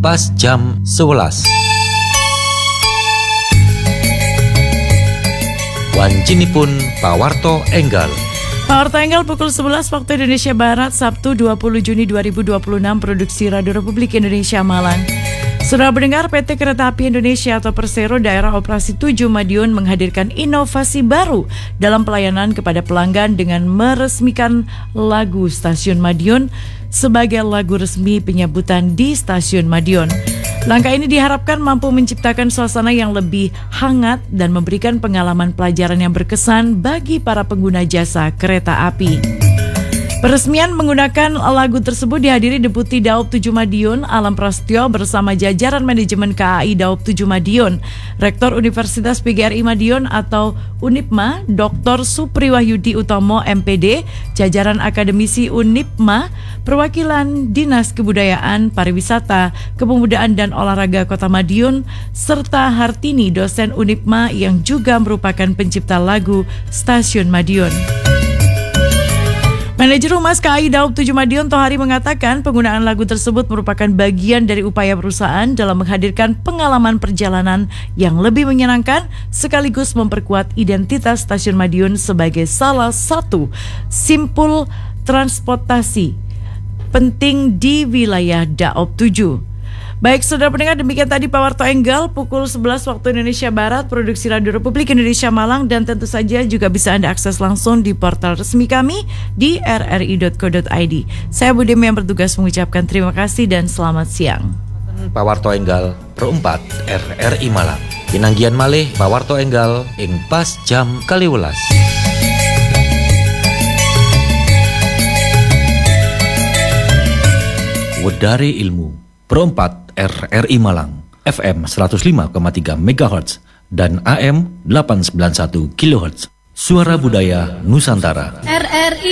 pas jam 11. Wancinipun pawarto enggal. Pawarto enggal pukul 11 waktu Indonesia Barat, Sabtu 20 Juni 2026, produksi Radio Republik Indonesia Malang. Saudara pendengar, PT Kereta Api Indonesia atau Persero Daerah Operasi 7 Madiun menghadirkan inovasi baru dalam pelayanan kepada pelanggan dengan meresmikan lagu Stasiun Madiun sebagai lagu resmi penyebutan di Stasiun Madiun. Langkah ini diharapkan mampu menciptakan suasana yang lebih hangat dan memberikan pengalaman pelajaran yang berkesan bagi para pengguna jasa kereta api. Peresmian menggunakan lagu tersebut dihadiri Deputi Daop 7 Madiun, Alam Prasetyo bersama jajaran manajemen KAI Daop 7 Madiun, Rektor Universitas PGRI Madiun atau UNIPMA, Dr. Supriwahyudi Utomo MPD, jajaran akademisi UNIPMA, perwakilan Dinas Kebudayaan, Pariwisata, Kepemudaan dan Olahraga Kota Madiun, serta Hartini, dosen UNIPMA yang juga merupakan pencipta lagu Stasiun Madiun. Manajer Humas KAI Daop 7 Madiun Tohari mengatakan penggunaan lagu tersebut merupakan bagian dari upaya perusahaan dalam menghadirkan pengalaman perjalanan yang lebih menyenangkan sekaligus memperkuat identitas Stasiun Madiun sebagai salah satu simpul transportasi penting di wilayah Daop 7. Baik, saudara pendengar, demikian tadi Pawarto Enggal pukul 11 waktu Indonesia Barat, produksi Radio Republik Indonesia Malang, dan tentu saja juga bisa Anda akses langsung di portal resmi kami di rri.co.id. Saya Budemi yang bertugas mengucapkan terima kasih dan selamat siang. Pawarto Enggal Pro 4 RRI Malang. Pinanggian malih Pawarto Enggal ing pas jam 12. Wedari Ilmu Pro 4 RRI Malang, FM 105,3 MHz dan AM 891 kHz. Suara Budaya Nusantara. RRI